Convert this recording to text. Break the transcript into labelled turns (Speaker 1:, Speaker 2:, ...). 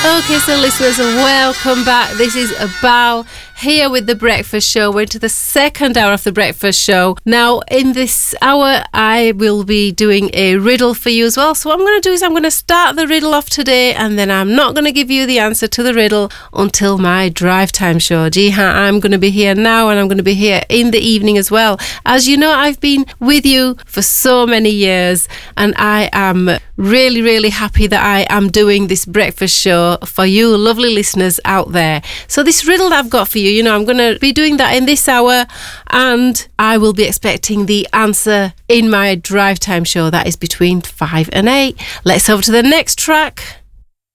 Speaker 1: Okay, so listeners, welcome back. This is Bal here with The Breakfast Show. We're into the second hour of The Breakfast Show. Now, in this hour, I will be doing a riddle for you as well. So what I'm going to do is I'm going to start the riddle off today, and then I'm not going to give you the answer to the riddle until my drive time show. I'm going to be here now, and I'm going to be here in the evening as well. As you know, I've been with you for so many years, and I am really, really happy that I am doing this breakfast show for you lovely listeners out there. So this riddle that I've got for you, I'm going to be doing that in this hour, and I will be expecting the answer in my drive time show. That is between 5 and 8. Let's over to the next track.